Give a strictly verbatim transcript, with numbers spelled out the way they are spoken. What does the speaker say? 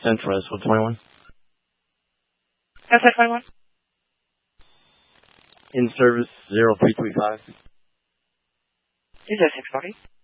Central S one twenty-one. S one twenty-one. In service zero three three five. Is that six forty?